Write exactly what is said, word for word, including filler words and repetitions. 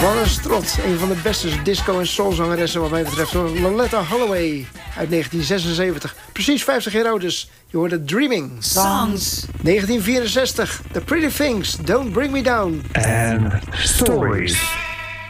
Wallace Trott, een van de beste disco- en soulzangeressen wat mij betreft. Loletta Holloway uit negentien zesenzeventig. Precies vijftig jaar oud dus. Je hoorde Dreaming. Songs. negentien vierenzestig. The Pretty Things, Don't Bring Me Down. En Stories.